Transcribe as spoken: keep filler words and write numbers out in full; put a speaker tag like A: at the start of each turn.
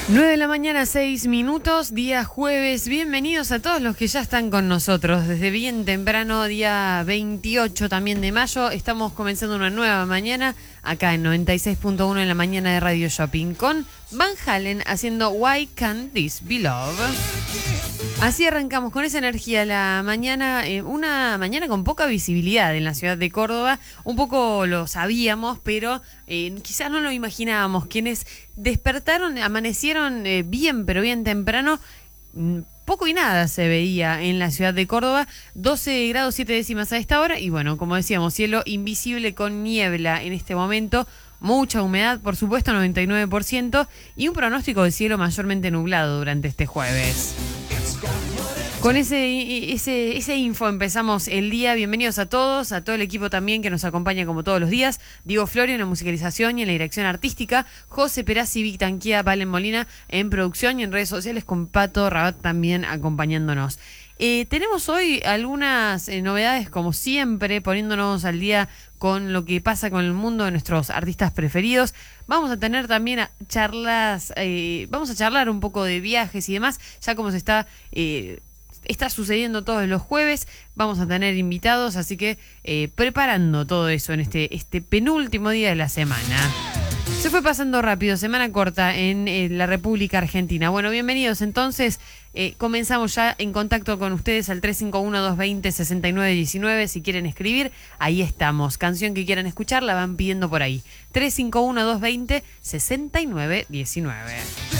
A: nueve de la mañana, seis minutos, día jueves. Bienvenidos a todos los que ya están con nosotros desde bien temprano, día veintiocho también de mayo. Estamos comenzando una nueva mañana acá en noventa y seis punto uno en la mañana de Radio Shopping con Van Halen haciendo Why Can't This Be Love. Así arrancamos con esa energía la mañana, eh, una mañana con poca visibilidad en la ciudad de Córdoba. Un poco lo sabíamos, pero eh, quizás no lo imaginábamos. Quienes despertaron, amanecieron eh, bien, pero bien temprano, poco y nada se veía en la ciudad de Córdoba. doce grados siete décimas a esta hora y bueno, como decíamos, cielo invisible con niebla en este momento. Mucha humedad, por supuesto, noventa y nueve por ciento, y un pronóstico de cielo mayormente nublado durante este jueves. Con ese, ese, ese info empezamos el día. Bienvenidos a todos, a todo el equipo también que nos acompaña como todos los días. Diego Florio en la musicalización y en la dirección artística. José Perazzi, Vic Tanquía, Valen Molina en producción y en redes sociales, con Pato Rabat también acompañándonos. Eh, tenemos hoy algunas eh, novedades, como siempre, poniéndonos al día con lo que pasa con el mundo de nuestros artistas preferidos. Vamos a tener también a charlas, eh, vamos a charlar un poco de viajes y demás, ya como se está... Eh, Está sucediendo todos los jueves, vamos a tener invitados, así que eh, preparando todo eso en este, este penúltimo día de la semana. Se fue pasando rápido, semana corta en eh, la República Argentina. Bueno, bienvenidos entonces, eh, comenzamos ya en contacto con ustedes al tres cinco uno, dos dos cero, seis nueve uno nueve, si quieren escribir, ahí estamos. Canción que quieran escuchar, la van pidiendo por ahí. tres cinco uno, dos dos cero, seis nueve uno nueve.